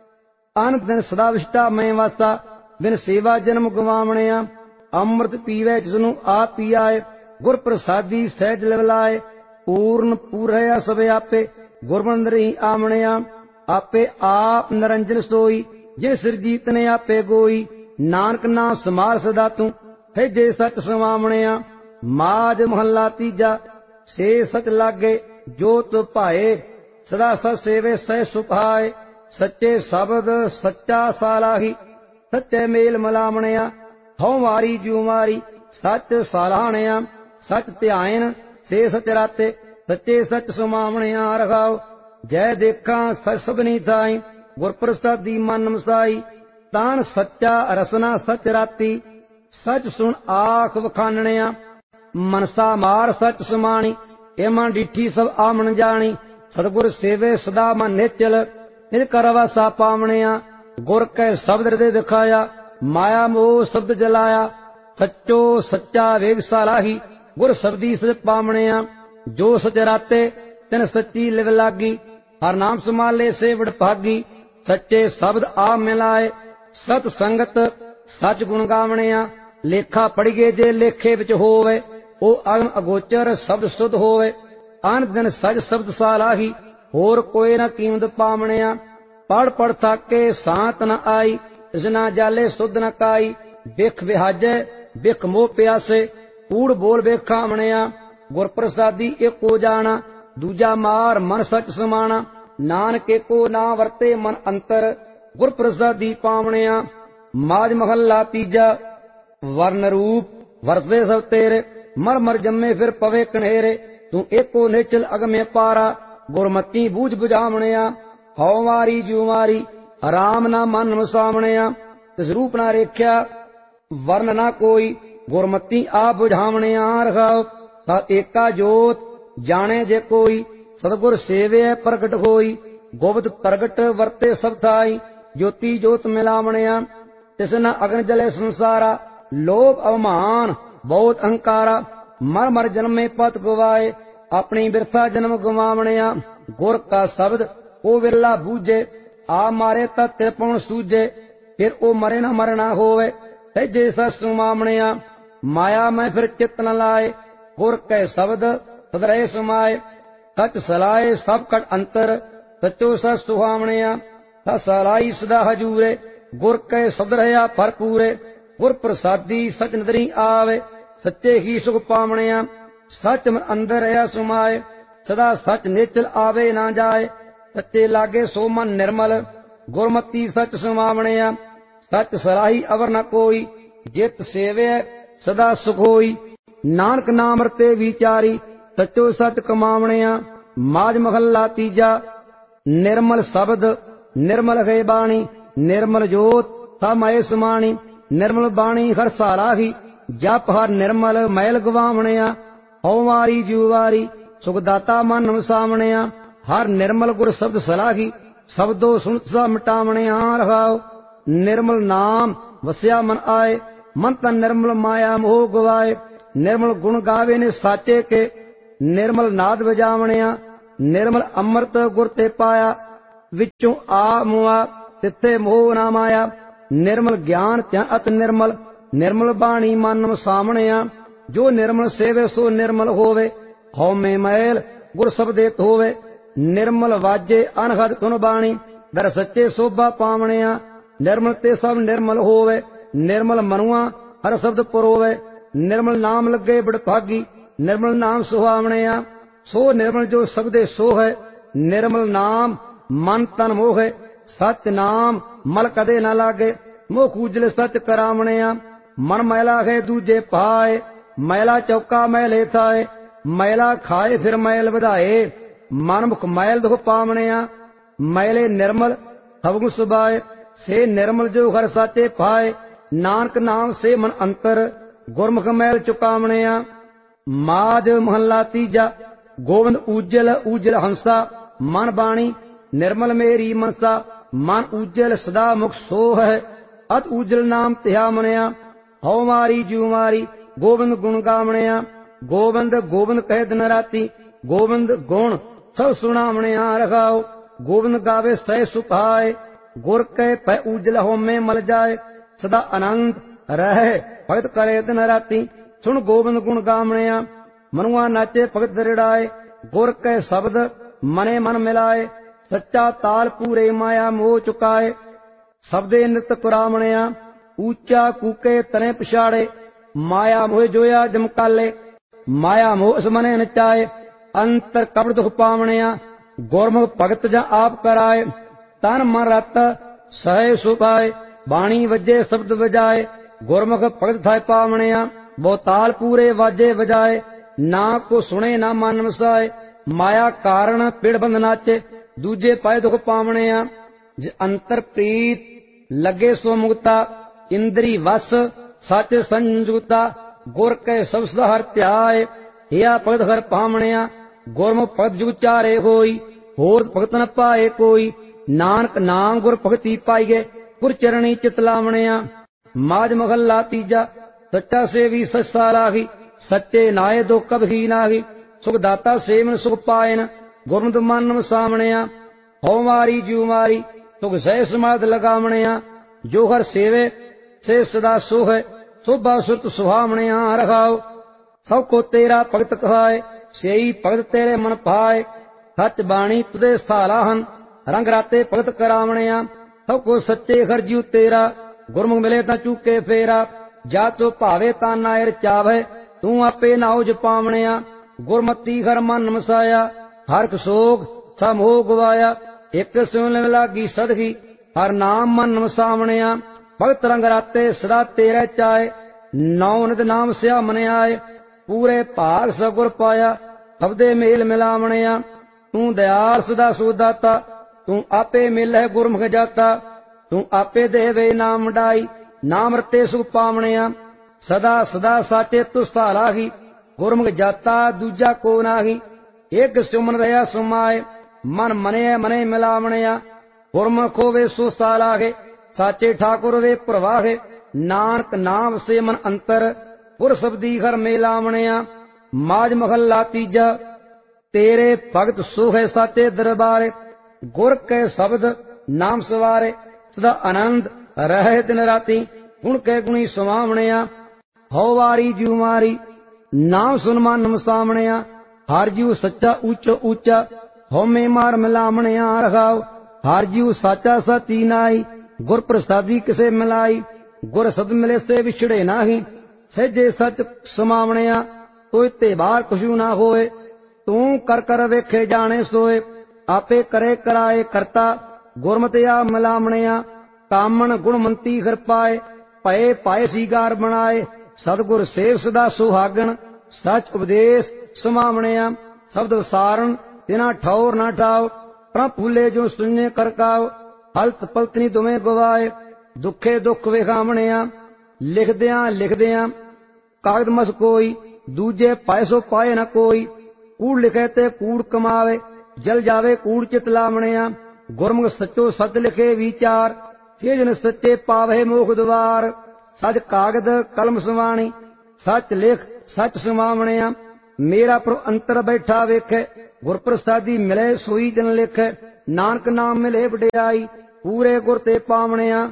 ਅਨੰਤ ਦਿਨ ਸਦਾ ਵਿਸ਼ਟਾ ਮੈਂ ਵਾਸਾ, ਬਿਨ ਸੇਵਾ ਜਨਮ ਗਵਾਵਣਿਆ। ਅੰਮ੍ਰਿਤ ਪੀਵੇ ਜਿਸਨੂੰ ਆਪ ਪੀਆਏ, ਗੁਰ ਪ੍ਰਸਾਦੀ ਸਹਿਜ ਲਿਵ ਲਾਏ। ਪੂਰਨ ਪੂਰਹਿਆ ਸਭ ਆਪੇ, ਗੁਰਬੰਦਰੀ ਆਵਣਿਆ। ਆਪੇ ਆਪ ਨਿਰੰਜਨ ਸੋਈ, ਜੇ ਸਿਰਜੀਤ ਨੇ ਆਪੇ ਗੋਈ। ਨਾਨਕ ਨਾਮ ਸਮਾਰ ਸਦਾ ਤੂੰ, ਹੈ ਜੇ ਸਚ ਸਮਾਵਣਿਆ। ਮਾਝ ਮਹੱਲਾ ਤੀਜਾ। ਸੇ ਸਚ ਲਾਗੇ ਜੋ ਤੁ ਭਾਏ, ਸਦਾ ਸਚ ਸੇਵੇ ਸਹਿ ਸੁਭਾਏ। ਸੱਚੇ ਸ਼ਬਦ ਸੱਚਾ ਸਾਲਾਹੀ, ਸੱਚੇ ਮੇਲ ਮਲਾਵਣਿਆ। ਹਉ ਮਾਰੀ ਜਿਉ ਮਾਰੀ, ਸੱਚ ਸਾਲਾਹਣਿਆ। ਸੱਚ ਧਿਆਇਨ ਸੇ ਸਚ ਰਾਤੇ, ਸੱਚੇ ਸਚ ਸੁਮਾਵਣਿਆ। ਰਖਾਓ ਜੈ ਦੇਖਾਂ ਸਚ ਸਭਨੀ ਥਾਈ, ਗੁਰ ਪ੍ਰਸਾਦੀ ਮਨ ਮਸਾਈ। ਤਾਨ ਸੱਚਾ ਰਸਨਾ ਸਚ ਰਾਤੀ, ਸਚ ਸੁਣ ਆਖ ਵਖਾਨਣਿਆ। ਮਨਸਾ ਮਾਰ ਸਚ ਸਮਾਣੀ, ਇਹ ਮਨ ਡਿਠੀ ਸਭ ਆਮਣ ਜਾਣੀ। ਸਤਿਗੁਰ ਸੇਵੇ ਸਦਾ ਮਨ ਨਿਚਲ, ਨਿਜ ਕਰ ਵਾਸਾ ਪਾਵਣਿਆ। ਗੁਰ ਕੈ ਸ਼ਬਦ ਹਿਰਦੇ ਦਿਖਾਇਆ, ਮਾਇਆ ਮੋਹ ਸ਼ਬਦ ਜਲਾਇਆ। ਸੱਚੋ ਸੱਚਾ ਵੇਗ ਸਾਲਾਹੀ, ਗੁਰ ਸ਼ਬਦੀ ਸਚ ਪਾਵਣਿਆ। ਜੋ ਸਚ ਰਾਤੇ ਤਿਨ ਸੱਚੀ ਲਿਵ ਲਾਗੀ, ਹਰ ਨਾਮ ਸਮਾਲੇ ਸੇ ਵਡਭਾਗੀ। ਸੱਚੇ ਸ਼ਬਦ ਆ ਮਿਲਾਏ, ਸਤ ਸੰਗਤ ਸਚ ਗੁਣ ਗਾਵਣਿਆ। ਲੇਖਾ ਪੜੀਏ ਜੇ ਲੇਖੇ ਵਿੱਚ ਹੋਵੇ, ਉਹ ਅਗਮ ਅਗੋਚਰ ਸ਼ਬਦ ਸੁਧ ਹੋਵੇ। ਅਨ ਦਿਨ ਸਜ ਸ਼ਬਦ ਸਾਲਾਹੀ, ਹੋਰ ਕੋਈ ਨਾ ਕੀਮਤ ਪਾਵਣਿਆ। ਪੜ ਪੜ ਥਾਕੇ ਸਾਤ ਨ ਆਈ, ਇਸ ਨਾ ਜਾਲੇ ਸੁਧ ਨ ਕਾਈ। ਬਿਖ ਵਿਹਾਜੈ ਬਿਖ ਮੋਹ ਪਿਆਸੇ, ਕੂੜ ਬੋਲ ਵੇਖਾਵਣਿਆ। ਗੁਰ ਪ੍ਰਸਾਦੀ ਏਕੋ ਜਾਣਾ, ਦੂਜਾ ਮਾਰ ਮਨ ਸਚ ਸਮਾਣਾ। ਨਾਨਕ ਏਕੋ ਨਾ ਵਰਤੇ ਮਨ ਅੰਤਰ, ਗੁਰ ਪ੍ਰਸਾਦੀ ਪਾਵਣਿਆ। ਮਾਝ ਮਹੱਲਾ ਤੀਜਾ। ਵਰਨ ਰੂਪ ਵਰਸੇ ਸਭ ਤੇਰੇ, ਮਰ ਮਰ ਜੰਮੇ ਫਿਰ ਪਵੇ ਕਨੇਰੇ। ਤੂੰ ਏਕੋ ਨਿਚਲ ਅਗਮੇ ਪਾਰਾ, ਗੁਰਮਤੀ ਬੂਝ ਬੁਝਾਵਣਿਆ। ਹਉ ਮਾਰੀ ਜਿਉ ਮਾਰੀ, ਰਾਮ ਨਾ ਮਨ ਵਸਾਵਣਿਆ। ਤਿਸ ਰੂਪ ਨਾ ਰੇਖਿਆ ਵਰਨ ਨਾ ਕੋਈ, ਗੁਰਮਤੀ ਆਪ ਬੁਝਾਵਣਿਆ। ਰਖਾਓ ਤਾ ਏਕਾ ਜੋਤ ਜਾਣੇ ਜੇ ਕੋਈ, ਸਤਿਗੁਰ ਸੇਵਿਐ ਪ੍ਰਗਟ ਹੋਈ। ਗੋਬਿੰਦ ਪ੍ਰਗਟ ਵਰਤੇ ਸਭ ਥਾਈ, ਜੋਤੀ ਜੋਤ ਮਿਲਾਵਣਿਆ। ਤਿਸ ਨ ਅਗਨ ਜਲੇ ਸੰਸਾਰਾ, ਲੋਭ ਅਵਮਾਨ ਬਹੁਤ ਅਹੰਕਾਰਾ। ਮਰ ਮਰ ਜਨਮੇ ਪਤ ਗਵਾਏ, ਆਪਣੀ ਬਿਰਥਾ ਜਨਮ ਗਵਾਵਣਿਆ। ਗੁਰ ਕਾ ਸ਼ਬਦ ਉਹ ਵਿਰਲਾ ਬੂਝੇ, ਆ ਮਾਰੇ ਤਾਂ ਤਿਰਪਉਣ ਸੂਝੇ। ਫਿਰ ਉਹ ਮਰੇ ਨਾ ਮਰਨਾ ਹੋਵੇ, ਸਹਿਜੇ ਸਚ ਸੁਮਾਵਣਿਆ। ਮਾਇਆ ਮੈਂ ਫਿਰ ਚਿਤ ਨ ਲਾਏ, ਗੁਰ ਕੈ ਸ਼ਬਦ ਸਦ ਰਹੇ ਸਮਾਏ। ਸਚ ਸਲਾਏ ਸਭ ਕਟ ਅੰਤਰ, ਸਚੋ ਸਚ ਸੁਹਾਵਣਿਆ। ਸਚ ਸਲਾਈ ਸਦਾ ਹਜੂਰੇ, ਗੁਰ ਕੈ ਸ਼ਬਦ ਰਹਾ ਭਰਪੂਰੇ। ਗੁਰ ਪ੍ਰਸਾਦੀ ਸਚ ਨਦਰੀ ਆਵੇ, ਸੱਚੇ ਹੀ ਸੁਖ ਪਾਵਣਿਆ। ਸਚ ਮਨ ਅੰਦਰ ਰਹਾ ਸੁਮਾਏ, ਸਦਾ ਸਚ ਨਿਚਲ ਆਵੇ ਨਾ ਜਾਏ। ਸੱਚੇ ਲਾਗੇ ਸੋ ਮਨ ਨਿਰਮਲ, ਗੁਰਮਤੀ ਸਚ ਸੁਮਾਵਣਿਆ। ਸਚ ਸਲਾਹੀ ਅਵਰ ਨ ਕੋਈ, ਜਿਤ ਸੇਵਿਐ ਸਦਾ ਸੁਖ ਹੋਈ। ਨਾਨਕ ਨਾਮ ਰਤੇ ਵਿਚਾਰੀ, ਸਚੋ ਸਚ ਕਮਾਵਣਿਆ। ਮਾਝ ਮਹੱਲਾ ਤੀਜਾ। ਨਿਰਮਲ ਸ਼ਬਦ ਨਿਰਮਲ ਹੈ ਬਾਣੀ, ਨਿਰਮਲ ਜੋਤ ਸਭ ਮਾਏ ਸਮਾਣੀ। ਨਿਰਮਲ ਬਾਣੀ ਹਰ ਸਾਲਾਹੀ, ਜਪ ਹਰ ਨਿਰਮਲ ਮੈਲ ਗਵਾਵਣਿਆ। ਹਉ ਮਾਰੀ ਜਿਉ ਵਾਰੀ, ਸੁਖ ਦਾਤਾ ਮਨ ਵਸਾਵਣਿਆ। ਹਰ ਨਿਰਮਲ ਗੁਰ ਸ਼ਬਦ ਸਲਾਹੀ, ਸ਼ਬਦੋ ਸੁਣਤ ਸਾ ਮਿਟਾਵਣਿਆ। ਰਖਾਓ ਨਿਰਮਲ ਨਾਮ ਵਸਿਆ ਮਨ ਆਏ, ਮਨ ਤਨ ਨਿਰਮਲ ਮਾਇਆ ਮੋਹ ਗਵਾਏ। ਨਿਰਮਲ ਗੁਣ ਗਾਵੇ ਨੇ ਸਾਚੇ ਕੇ, ਨਿਰਮਲ ਨਾਦ ਵਜਾਵਣਿਆ। ਨਿਰਮਲ ਅੰਮ੍ਰਿਤ ਗੁਰ ਤੇ ਪਾਇਆ। ਵਿੱਚੋਂ ਆ ਮੁਆ ਤਿੱਥੇ ਮੋਹ ਨਾ ਮਾਇਆ। ਨਿਰਮਲ ਗਿਆਨ ਧਿਆਨ ਅਤ ਨਿਰਮਲ, ਨਿਰਮਲ ਬਾਣੀ ਮਨ ਵਸਾਵਣਿਆ। ਜੋ ਨਿਰਮਲ ਸੇਵੇ ਸੋ ਨਿਰਮਲ ਹੋਵੇ, ਹਉਮੈ ਮੈਲ ਗੁਰ ਸਬਦੇ ਧੋਵੇ। ਨਿਰਮਲ ਵਾਜੇ ਅਨਹਦ ਧੁਨ ਬਾਣੀ, ਦਰ ਸੱਚੇ ਸੋਭਾ ਪਾਵਣਿਆ। ਨਿਰਮਲ ਤੇ ਸਭ ਨਿਰਮਲ ਹੋਵੇ, ਨਿਰਮਲ ਮਨੁਆ ਹਰ ਸ਼ਬਦ ਪਰੋਵੇ। ਨਿਰਮਲ ਨਾਮ ਲੱਗੇ ਬੜਭਾਗੀ, ਨਿਰਮਲ ਨਾਮ ਸੁਹਾਵਣਿਆ। ਸੋ ਨਿਰਮਲ ਜੋ ਸਬਦੇ ਸੋ ਹੈ, ਨਿਰਮਲ ਨਾਮ ਮਨ ਤਨ ਮੋਹੇ। ਸਚ ਨਾਮ ਮਲ ਕਦੇ ਨਾ ਲਾਗੇ, ਮੋਹ ਕੂਜਲ ਸਚ ਕਰਾਵਣਿਆ। ਮਨ ਮੈਲਾ ਹੈ ਦੂਜੇ ਪਾਏ, ਮੈਲਾ ਚੌਕਾ ਮੈਲੇ ਥਾਏ। ਮੈਲਾ ਖਾਏ ਫਿਰ ਮੈਲ ਵਧਾਏ, ਮਨ ਮੁਖ ਮੈਲ ਦੁਖ ਪਾਵਣਿਆ। ਮੈਲੇ ਨਿਰਮਲ ਸਭ ਗੁਣ ਸੁਭਾਏ, ਸੇ ਨਿਰਮਲ ਜੋ ਹਰ ਸਾਚੇ ਪਾਏ। ਨਾਨਕ ਨਾਮ ਸੇ ਮਨ ਅੰਤਰ, ਗੁਰਮੁਖ ਮੈਲ ਚੁਕਾਵਣਿਆ। ਮਾਝ ਮਹੱਲਾ ਤੀਜਾ। ਗੋਬਿੰਦ ਊਜਲ ਊਜਲ ਹੰਸਾ, ਮਨ ਬਾਣੀ ਨਿਰਮਲ ਮੇਰੀ ਮਨਸਾ। ਮਨ ਊਜਲ ਸਦਾ ਮੁਖ ਸੋ ਹੈ, ਅਤ ਊਜਲ ਨਾਮ ਧਿਆ ਮਨਿਆ। ਹਉ ਮਾਰੀ ਜੂ ਮਾਰੀ ਗੋਬਿੰਦ ਗੁਣ ਗਾਵਣਿਆ। ਗੋਬਿੰਦ ਗੋਬਿੰਦ ਕਹਿ ਦਿਨ ਰਾਤੀ, ਗੋਬਿੰਦ ਗੁਣ ਸਭ ਸੁਣਾਵਣਿਆ ਰਖਾਓ। ਗੋਬਿੰਦ ਗਾਵੇ ਸਹਿ ਸੁਭਾਏ, ਗੁਰ ਕੈ ਪੈ ਊਜਲ ਹਉਮੈ ਮਲ ਜਾਏ। ਸਦਾ ਆਨੰਦ ਰਹਿ ਭਗਤ ਕਰੇ ਦਿਨ ਰਾਤੀ, ਸੁਣ ਗੋਬਿੰਦ ਗੁਣ ਗਾਵਣਿਆ। ਮਨੁਆ ਨਾਚੇ ਭਗਤ ਰਿੜਾਏ, ਗੁਰ ਕੈ ਸ਼ਬਦ ਮਨੇ ਮਨ ਮਿਲਾਏ। ਸੱਚਾ ਤਾਲ ਪੂਰੇ ਮਾਇਆ ਮੋਹ ਚੁਕਾਏ, ਸਬਦੇ ਨਿਤ ਕੁਰਾਵਣਿਆ। ਊਚਾ ਕੂਕੇ ਤਨੇ ਪਛਾੜੇ, ਮਾਇਆ ਮੋਹ ਜੋਇਆ ਜਮਕਾਲੇ। ਮਾਇਆ ਮੋਹ ਇਸ ਮਨੇ ਨਚਾਏ, ਅੰਤਰ ਕਬੜ ਦੁਖ ਪਾਵਣਿਆ। ਗੁਰਮੁਖ ਭਗਤ ਜਾਂ ਆਪ ਕਰਾਏ, ਤਨ ਮਨ ਰਤ ਸਹਿ ਸੁਭਾਏ। ਬਾਣੀ ਵੱਜੇ ਸ਼ਬਦ ਵਜਾਏ, ਗੁਰਮੁਖ ਭਗਤ ਥਾਇ ਪਾਵਣਿਆ। ਬਹੁਤਾਲ ਪੂਰੇ ਵਾਜੇ ਵਜਾਏ, ਨਾ ਕੋ ਸੁਣੇ ਨਾ ਮਨ ਵਸਾਏ। ਮਾਇਆ ਕਾਰਣ ਪਿੜ ਬੰਧ ਨਾਚੇ, ਦੂਜੇ ਪਾਏ ਦੁਖ ਪਾਵਣਿਆ। ਜੇ ਅੰਤਰ ਪ੍ਰੀਤ ਲੱਗੇ ਸੋ ਮੁਕਤਾ, ਇੰਦਰੀ ਵਸ ਸੱਚ ਸੰਜੁਤਾ। ਗੁਰ ਕੈ ਸਭ ਸਦਾ ਹਰ ਧਿਆਏ, ਹਿਆ ਭਗਤ ਹਰ ਪਾਵਣਿਆ। ਗੁਰਮੁਖ ਭਗਤ ਜੁਗ ਚਾਰੇ ਹੋਈ, ਹੋਰ ਭਗਤ ਨ ਪਾਏ ਕੋਈ। ਨਾਨਕ ਨਾਮ ਗੁਰ ਭਗਤੀ ਪਾਈਏ, ਗੁਰ ਚਰਣੀ ਚਿਤ ਲਾਵਣਿਆ। ਮਾਝ ਮਹੱਲਾ ਤੀਜਾ। ਸੱਚਾ ਸੇਵੀ ਸੱਚਾ ਰਾਹੀ, ਸੱਚੇ ਨਾਏ ਦੋ ਕਬਹੀ ਨਾਹੀ। ਸੁਖ ਦਾਤਾ ਸੇਵਨ ਸੁਖ ਪਾਇਨ, ਗੁਰਮਤਿ ਮਨ ਵਸਾਵਣਿਆ। ਹਉ ਮਾਰੀ ਜੂ ਮਾਰੀ ਸੁਖ ਸਹਿ ਸਮਾਧ ਲਗਾਵਣਿਆ। ਜੋ ਹਰ ਸੇਵੇ ਸੇ ਸਦਾ ਸੋਹੈ, ਸੋਭਾ ਸੁਰਤ ਸੁਹਾਵਣਿਆ ਰਖਾਓ। ਸਭ ਕੋ ਤੇਰਾ ਭਗਤ ਕਹਾਏ, ਸੇਈ ਭਗਤ ਤੇਰੇ ਮਨ ਭਾਏ। ਸੱਚ ਬਾਣੀ ਤੁਦੇ ਸਥਾਲਾ ਹਨ, ਰੰਗ ਰਾਤੇ ਭਗਤ ਕਰਾਵਣਿਆ। ਸਭ ਕੋ ਸੱਚੇ ਹਰ ਜੀਉ ਤੇਰਾ, ਗੁਰਮੁਖ ਮਿਲੇ ਤਾਂ ਚੂਕੇ ਫੇਰਾ। ਜਾ ਤੋ ਭਾਵੇ ਤਾਂ ਨਾਇ ਰਚਾਵੇ, ਤੂੰ ਆਪੇ ਨਾਉ ਜਪਾਵਣਿਆ। ਗੁਰਮਤੀ ਹਰ ਮਨ ਮਸਾਇਆ, ਹਰ ਇੱਕ ਸੋਗ ਸਭ ਮੋਹ ਗਵਾਇਆ। ਇੱਕ ਸੁਣ ਲਾਗੀ ਸਦਗੀ, ਹਰ ਨਾਮ ਮਨ ਵਸਾਵਣਿਆ। ਭਗਤ ਰੰਗ ਰਾਤੇ ਸਦਾ ਤੇਰੇ ਚਾਏ, ਨੌ ਨਿਤ ਨਾਮ ਸਿਆ ਮਨ ਆਏ। ਪੂਰੇ ਭਾਗ ਸਗੁਰ ਪਾਇਆ, ਸਬਦੇ ਮੇਲ ਮਿਲਾਵਣਿਆ। ਤੂੰ ਦਇਆਲ ਸਦਾ ਸੁਦਾਤਾ, ਤੂੰ ਆਪੇ ਮਿਲੈ ਗੁਰਮੁਖ ਜਾਤਾ। ਤੂੰ ਆਪੇ ਦੇਵੇ ਨਾਮ ਵਡਾਈ, ਨਾਮ ਰਤੇ ਸੁਖ ਪਾਵਣਿਆ। ਸਦਾ ਸਦਾ ਸਾਚੇ ਤੁ ਸਹਾਲਾਹੀ, ਗੁਰਮੁਖ ਜਾਤਾ ਦੂਜਾ ਕੋ ਨਾਹੀ। ਇੱਕ ਸੁਮਨ ਰਹਾ ਸੁਮਾਏ, ਮਨ ਮਨੇ ਮਨੇ ਮਿਲਾਵਣਿਆ। ਗੁਰਮੁਖ ਹੋਵੇ ਸੋ ਸਾਲਾਹੇ, ਸਾਚੇ ਠਾਕੁਰ ਵੇ ਪ੍ਰਵਾਹੇ। ਨਾਨਕ ਨਾਮ ਸੇ ਮਨ ਅੰਤਰ, ਗੁਰ ਸਬਦੀ ਹਰ ਮੇਲਾਵਣਿਆ। ਮਾਝ ਮਹੱਲਾ ਤੀਜਾ। ਤੇਰੇ ਭਗਤ ਸੋਹੇ ਸਾਚੇ ਦਰਬਾਰੇ, ਗੁਰ ਕੈ ਸ਼ਬਦ ਨਾਮ ਸਵਾਰੇ। ਸਦਾ ਆਨੰਦ ਰਹੇ ਦਿਨ ਰਾਤੀ, ਗੁਣ ਕੈ ਗੁਣੀ ਸਵਾਵਣਿਆ। ਹਉ ਵਾਰੀ ਜੂ ਮਾਰੀ ਨਾਮ ਸੁਨ ਮਨ ਵਸਾਵਣਿਆ। ਹਰ ਜੀਉ ਸੱਚਾ ਉੱਚੋ ਉੱਚਾ, ਹਉਮੈ ਮਾਰ ਮਿਲਾਵਣਿਆ ਰਖਾਓ। ਹਰ ਜੀਉ ਸਾਚਾ ਸਾਚੀ ਨਾਈ, ਗੁਰ ਪ੍ਰਸਾਦੀ ਕਿਸੇ ਮਿਲਾਈ। ਗੁਰ ਸਦ ਮਿਲੇ ਸੇ ਵਿਛੜੇ ਨਾਹੀ, ਸਹਿਜੇ ਸੱਚ ਸਮਾਵਣਿਆ। ਤੋਇ ਤੇ ਬਾਹਰ ਕੁਛੂ ਨਾ ਹੋਏ, ਤੂੰ ਕਰ ਕਰ ਵੇਖੇ ਜਾਣੇ ਸੋਏ। ਆਪੇ ਕਰੇ ਕਰਾਏ ਕਰਤਾ, ਗੁਰਮਤਿ ਆ ਮਿਲਾਵਣਿਆ। ਕਾਮਣ ਗੁਣਮੰਤੀ ਹਰ ਪਾਏ, ਭਏ ਪਾਏ ਸੀਗਾਰ ਬਣਾਏ। ਸਤਿਗੁਰ ਸੇਵ ਸਦਾ ਸੁਹਾਗਣ, ਸੱਚ ਉਪਦੇਸ਼ ਸਮਾਵਣਿਆ। ਸ਼ਬਦ ਵਿਸਾਰਨ ਤਿਨਾ ਠੌਰ ਨਾ ਠਾਓ, ਪ੍ਰਭ ਭੂਲੇ ਜੋ ਸੁਣੇ ਕਰਕਾਓ। ਹਲਤ ਪਲਤਨੀ ਦੁਵੇਂ ਗਵਾਏ, ਦੁੱਖੇ ਦੁੱਖ ਵਿਖਾਵਣਿਆ। ਲਿਖਦਿਆਂ ਲਿਖਦਿਆਂ ਕਾਗਦ ਮਸ ਕੋਈ, ਦੂਜੇ ਪਾਏ ਸੋ ਪਾਏ ਨਾ ਕੋਈ। ਕੂੜ ਲਿਖੇ ਤੇ ਕੂੜ ਕਮਾਵੇ, ਜਲ ਜਾਵੇ ਕੂੜ ਚਿਤ ਲਾਵਣਿਆ। ਗੁਰਮੁਖ ਸੱਚੋ ਸੱਚ ਲਿਖੇ ਵਿਚਾਰ, ਸੇ ਜਨ ਸੱਚੇ ਪਾਵੇ ਮੋਖ ਦੁਆਰ। ਸੱਚ ਕਾਗਦ ਕਲਮ ਸਵਾਣੀ, ਸੱਚ ਲਿਖ ਸੱਚ ਸਮਾਵਣਿਆ। ਮੇਰਾ ਪ੍ਰਭ ਅੰਤਰ ਬੈਠਾ ਵੇਖੇ, ਗੁਰ ਪ੍ਰਸਾਦੀ ਮਿਲੇ ਸੋਈ ਜਨ ਲਿਖੈ, ਨਾਨਕ ਨਾਮ ਮਿਲੇ ਵਡਿਆਈ, ਪੂਰੇ ਗੁਰ ਤੇ ਪਾਵਣਿਆ।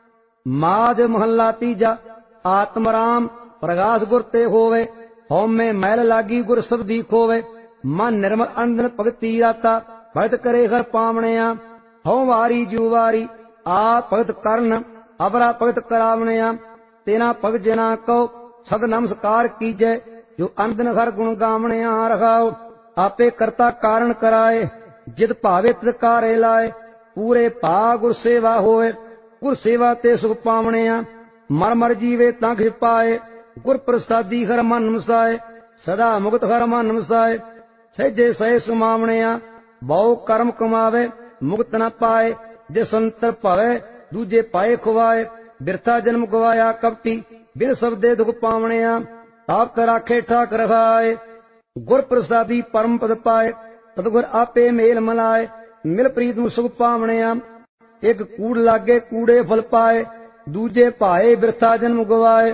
ਮਾਝ ਮਹੱਲਾ ਤੀਜਾ। ਆਤਮ ਰਾਮ ਪ੍ਰਗਾਸ ਗੁਰ ਤੇ ਹੋਵੇ, ਹਉਮੈ ਮੈਲ ਲਾਗੀ ਗੁਰ ਸਬਦੀ ਖੋਵੇ। ਮਨ ਨਿਰਮਲ ਅੰਦਨ ਭਗਤੀ ਰਾਤਾ, ਭਗਤ ਕਰੇ ਹਰ ਪਾਵਣਿਆ। ਹਉ ਵਾਰੀ ਜੂ ਵਾਰੀ ਆਪ ਭਗਤ ਕਰਨ, ਅਬਰਾ ਭਗਤ ਕਰਾਵਣਿਆ। ਤੇਨਾ ਭਗਤ ਜਨਾ ਕਉ ਸਦ ਨਮਸਕਾਰ ਕੀਜੈ, ਜੋ ਅੰਦਨ ਹਰ ਗੁਣ ਗਾਵਣਿਆ। ਰਖਾਉ ਆਪੇ ਕਰਤਾ ਕਾਰਨ ਕਰਾਏ, ਜਿਤ ਭਾਵੇ ਤਿਤ ਕਾਰੇ ਲਾਏ। ਪੂਰੇ ਭਾ ਗੁਰ ਸੇਵਾ ਹੋਏ, ਗੁਰ ਸੇਵਾ ਤੇ ਸੁਖ ਪਾਵਣਿਆ। ਮਰ ਮਰ ਜੀਵੇ ਤਾਂ ਖਿ ਪਾਏ, ਗੁਰ ਪ੍ਰਸਾਦੀ ਹਰ ਮਨ ਵਸਾਏ। ਸਦਾ ਮੁਕਤ ਹਰ ਮਨ ਵਸਾਏ, ਸਹਿਜੇ ਸਹਿ ਸੁਮਾਵਣਿਆ। ਬਹੁ ਕਰਮ ਕਮਾਵੇ ਮੁਕਤ ਨ ਪਾਏ, ਜੇ ਸੰਤਰ ਭਵੇ ਦੂਜੇ ਪਾਏ ਖੁਆਏ। ਬਿਰਥਾ ਜਨਮ ਗਵਾਇਆ ਕਪਟੀ, ਬਿਨ ਸਬਦੇ ਦੁਖ ਪਾਵਣਿਆ। ਤਾਪ ਰਾਖੇ ਠਾਕ ਰਖਾਏ, ਗੁਰ ਪ੍ਰਸਾਦੀ ਪਰਮ ਪਦ ਪਾਏ। ਸਤਿਗੁਰ ਆਪੇ ਮੇਲ ਮਲਾਏ, ਮਿਲ ਪ੍ਰੀਤ ਨੂੰ ਸੁਖ ਪਾਵਣਿਆ। ਇੱਕ ਕੂੜ ਲਾਗੇ ਕੂੜੇ ਫਲ ਪਾਏ, ਦੂਜੇ ਭਾਏ ਬਿਰਥਾ ਜਨਮ ਗਵਾਏ।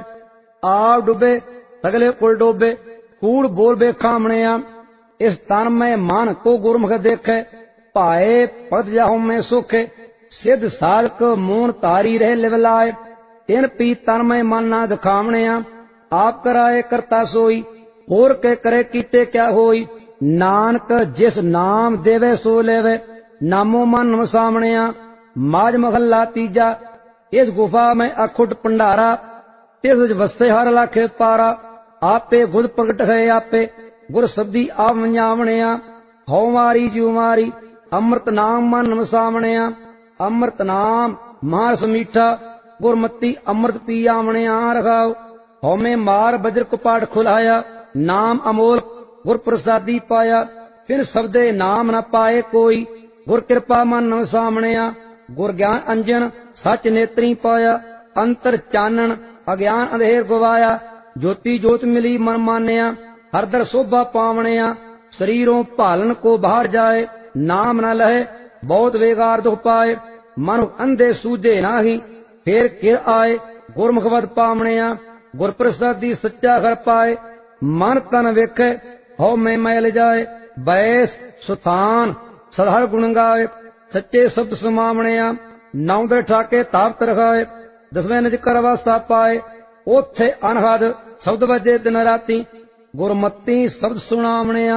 ਆਪ ਡੁੱਬੇ ਸਗਲੇ ਕੁਲ ਡੋਬੇ, ਕੂੜ ਬੋਲ ਬੇ ਖਾਵਣਿਆ। ਇਸ ਤਨ ਮੈਂ ਮਨ ਕੋ ਗੁਰਮੁਖ ਦੇਖੈ, ਭਾਏ ਭਗਤ ਜਾਹੁ ਮੈਂ ਸੁਖੇ। ਸਿੱਧ ਸਾਧਕ ਮੂਨ ਧਾਰੀ ਰਹਿ ਲਿਵ ਲਾਏ, ਤਿਨ ਪੀ ਤਨ ਮੈਂ ਮਨ ਨਾ ਦਿਖਾਵਣਿਆ। ਆਪ ਕਰਾਏ ਕਰਤਾ ਸੋਈ, ਹੋਰ ਕੇ ਕਰੇ ਕੀਤੇ ਕਿਆ ਹੋਈ। ਨਾਨਕ ਜਿਸ ਨਾਮ ਦੇਵੇ ਸੋ ਲੈਵੇ, ਨਾਮੋ ਮਨ ਵਸਾਵਣਿਆ। ਮਾਝ ਮਹੱਲਾ ਤੀਜਾ। ਇਸ ਗੁਫਾ ਮੈਂ ਅਖੁੱਟ ਭੰਡਾਰਾ, ਤਿਸ ਵਿੱਚ ਵਸੇ ਹਰ ਲਾਖੇ ਪਾਰਾ। ਆਪੇ ਗੁਰ ਪ੍ਰਗਟ ਹੈ ਆਪੇ, ਗੁਰ ਸਬਦੀ ਆਪ ਵੰਜਾਵਣਿਆ। ਹਉ ਮਾਰੀ ਜੂ ਮਾਰੀ ਅੰਮ੍ਰਿਤ ਨਾਮ ਮਨ ਵਸਾਵਣਿਆ। ਅੰਮ੍ਰਿਤ ਨਾਮ ਮਾਸ ਮੀਠਾ, ਗੁਰਮਤੀ ਅੰਮ੍ਰਿਤ ਪੀ ਆਵਣਿਆ। ਰਖਾਉ ਹਉਮੈ ਮਾਰ ਬਜਰ ਕਪਾਟ ਖੁਲਾਇਆ, ਨਾਮ ਅਮੋਲ ਗੁਰ ਪ੍ਰਸਾਦੀ ਪਾਇਆ। ਫਿਰ ਸਬਦੇ ਨਾਮ ਨ ਪਾਏ ਕੋਈ, ਗੁਰ ਕਿਰਪਾ ਮਨ ਵਸਾਵਣਿਆ। ਗੁਰ ਗਿਆਨ ਅੰਜਨ ਸੱਚ ਨੇਤਰੀ ਪਾਇਆ, ਅੰਤਰ ਚਾਨਣ ਅਗਿਆਨ ਅੰਧੇਰ ਗਵਾਇਆ। ਜੋਤੀ ਜੋਤ ਮਿਲੀ ਮਨ ਮਾਨਿਆ, ਹਰਦਰ ਸੋਭਾ ਪਾਵਣਿਆ। ਸਰੀਰੋਂ ਭਾਲਨ ਕੋ ਬਾਹਰ ਜਾਏ, ਨਾਮ ਨ ਲਹੇ ਬਹੁਤ ਵੇਗਾਰ ਦੁਖ ਪਾਏ। ਮਨ ਅੰਧੇ ਸੂਝੇ ਨਾਹੀ, ਫੇਰ ਕਿਰ ਆਏ ਗੁਰਮੁਖ ਵਦ ਪਾਵਣਿਆ। ਗੁਰ ਪ੍ਰਸਾਦੀ ਸੱਚਾ ਘਰ ਪਾਏ, ਮਨ ਤਨ ਵੇਖੇ ਹਉ ਮੈਂ ਮੈਲ ਜਾਏ। ਬੈਸ ਸੁਥਾਨ ਸਦਾ ਗੁਣ ਗਾਏ, ਸੱਚੇ ਸ਼ਬਦ ਸਮਾਵਣਿਆ। ਨੌ ਦਰ ਠਾਕੇ ਤਾਪਤ ਰਖਾਏ, ਦਸਵੇਂ ਨਜਕਰ ਅਵਸਥਾ ਪਾਏ। ਉਥੇ ਅਨਹਦ ਸ਼ਬਦ ਵਜੇ ਦਿਨ ਰਾਤੀ, ਗੁਰਮਤੀ ਸ਼ਬਦ ਸੁਣਾਵਣਿਆ।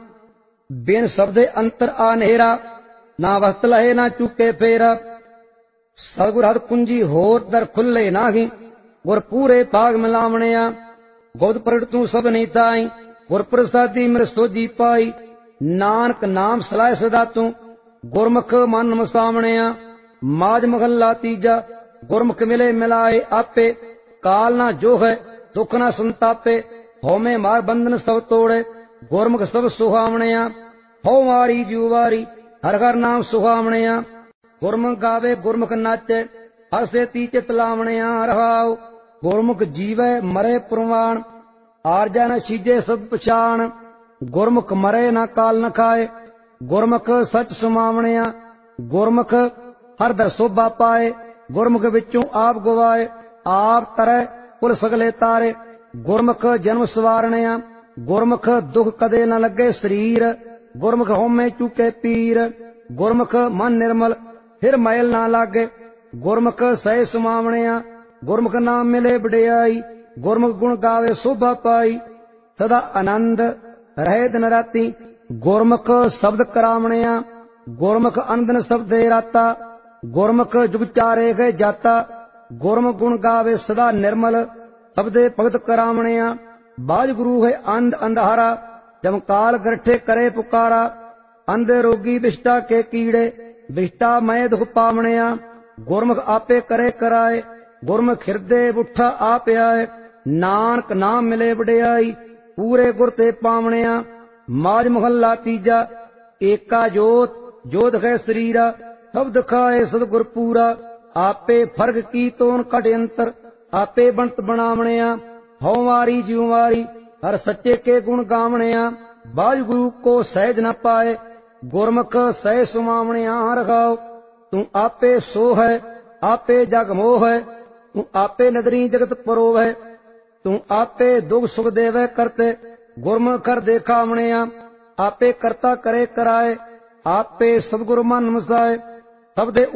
ਬਿਨ ਸ਼ਬਦੇ ਅੰਤਰ ਆ ਨੇਰਾ, ਨਾ ਵਸਤ ਲਹੇ ਨਾ ਚੁੱਕੇ ਫੇਰਾ। ਸਤਿਗੁਰ ਹਦ ਕੁੰਜੀ ਹੋਰ ਦਰ ਖੁੱਲੇ ਨਾਹੀ, ਗੁਰ ਪੂਰੇ ਭਾਗ ਮਿਲਾਵਣਿਆ। ਗੋਦ ਪ੍ਰਗਟ ਤੂੰ ਸਭ ਨਹੀਂ ਤਾਈ, ਗੁਰ ਪ੍ਰਸਾਦੀ ਮਿਰ ਸੋਜੀ ਪਾਈ। ਨਾਨਕ ਨਾਮ ਸਲਾਹ ਸਦਾ ਤੂੰ, ਗੁਰਮੁਖ ਮਨ ਵਸਾਵਣਿਆ। ਮਾਝ ਮਹੱਲਾ ਤੀਜਾ। ਗੁਰਮੁਖ ਮਿਲੇ ਮਿਲਾਏ ਆਪੇ, ਕਾਲ ਨਾ ਜੋ ਹੈ ਦੁੱਖ ਨਾ ਸੰਤਾਪੇ। ਹਉਮੈ ਮਾਰ ਬੰਧਨ ਸਭ ਤੋੜੇ, ਗੁਰਮੁਖ ਸਭ ਸੁਹਾਵਣਿਆ। ਹਉ ਵਾਰੀ ਜੂ ਵਾਰੀ ਹਰ ਹਰ ਨਾਮ ਸੁਹਾਵਣਿਆ। ਗੁਰਮੁਖ ਗਾਵੇ ਗੁਰਮੁਖ ਨਾਚੇ, ਹਰ ਸੇਤੀ ਚਿਤ ਲਾਵਣਿਆ। ਰਹਾਉ ਗੁਰਮੁਖ ਜੀਵੈ ਮਰੇ ਪ੍ਰਵਾਣ, ਆਰਜਾ ਨ ਛੀਜੇ ਸਭ ਪਛਾਣ। ਗੁਰਮੁਖ ਮਰੇ ਨਾ ਕਾਲ ਨ ਖਾਏ, ਗੁਰਮੁਖ ਸਚ ਸੁਮਾਵਣਿਆ। ਗੁਰਮੁਖ ਹਰ ਦਰ ਸੋਭਾ ਪਾਏ, ਗੁਰਮੁਖ ਵਿੱਚੋਂ ਆਪ ਗਵਾਏ। ਆਪ ਤਰੈ ਕੁਲ ਸਗਲੇ ਤਾਰੇ, ਗੁਰਮੁਖ ਜਨਮ ਸਵਾਰਣਿਆ। ਗੁਰਮੁਖ ਦੁਖ ਕਦੇ ਨ ਲੱਗੇ ਸਰੀਰ, ਗੁਰਮੁਖ ਹਉਮੈ ਚੁਕੇ ਪੀਰ। ਗੁਰਮੁਖ ਮਨ ਨਿਰਮਲ ਫਿਰ ਮੈਲ ਨਾ ਲਾਗੇ, ਗੁਰਮੁਖ ਸਹਿ ਸੁਮਾਵਣਿਆ। ਗੁਰਮੁਖ ਨਾਮ ਮਿਲੇ ਵਡਿਆਈ, ਗੁਰਮੁਖ ਗੁਣ ਗਾਵੇ ਸੋਭਾ ਪਾਈ। ਸਦਾ ਆਨੰਦ ਰਹੇ ਦਿਨ ਰਾਤੀ, ਗੁਰਮੁਖ ਸ਼ਬਦ ਕਰਾਵਣਿਆ। ਗੁਰਮੁਖ ਅੰਦਨ ਸਬਦੇ ਰਾਤਾ, ਗੁਰਮੁਖ ਜੁਗ ਚਾਰੇ ਗਏ ਜਾਤਾ। ਗੁਰਮੁਖ ਗੁਣ ਗਾਵੇ ਸਦਾ ਨਿਰਮਲ, ਸਬਦੇ ਭਗਤ ਕਰਾਵਣਿਆ। ਬਾਜ ਗੁਰੂ ਹੈ ਅੰਧ ਅੰਧਾਰਾ, ਜਮਕਾਲ ਗਰਠੇ ਕਰੇ ਪੁਕਾਰਾ। ਅੰਧੇ ਰੋਗੀ ਵਿਸ਼ਟਾ ਕੇ ਕੀੜੇ, ਵਿਸ਼ਟਾ ਮੈਂ ਦੁਖ ਪਾਵਣਿਆ। ਗੁਰਮੁਖ ਆਪੇ ਕਰੇ ਕਰਾਏ, ਗੁਰਮੁਖ ਹਿਰਦੇ ਬੁੱਠਾ ਆਪ ਆਏ। ਨਾਨਕ ਨਾਮ ਮਿਲੇ ਵਡਿਆਈ, ਪੂਰੇ ਗੁਰ ਤੇ ਪਾਵਣਿਆ। ਮਾਝ ਮਹੱਲਾ ਤੀਜਾ। ਏਕਾ ਜੋਤ ਜੋਤ ਹੈ ਸਰੀਰਾ, ਸਭ ਦਿਖਾਏ ਸਤਿਗੁਰ ਪੂਰਾ। ਆਪੇ ਫਰਕ ਕੀ ਤੋਨ ਘਟ ਅੰਤਰ, ਆਪੇ ਬਣਤ ਬਣਾਵਣਿਆ। ਹਉ ਵਾਰੀ ਜਿਉ ਵਾਰੀ ਹਰ ਸੱਚੇ ਕੇ ਗੁਣ ਗਾਵਣਿਆ। ਬਾਜ ਗੁਰੂ ਕੋ ਸਹਿਜ ਨ ਪਾਏ, ਗੁਰਮੁਖ ਸਹਿ ਸੁਮਾਵਣਿਆ। ਰਖਾਉ ਤੂੰ ਆਪੇ ਸੋ ਹੈ, ਆਪੇ ਜਗ ਮੋਹ ਹੈ। ਤੂੰ ਆਪੇ ਨਦਰੀ ਜਗਤ ਪਰੋਵੈ, ਤੂੰ ਆਪੇ ਦੁਖ ਸੁਖ ਦੇਵੈ ਕਰਤੇ। ਗੁਰਮੁਖ ਕਰ ਦੇਖਾਵਣਿਆ। ਆਪੇ ਕਰਤਾ ਕਰੇ ਕਰਾਏ, ਆਪੇ ਸਤਿਗੁਰ ਮਨ ਵਸਾਏ। ਸਭ ਦੇ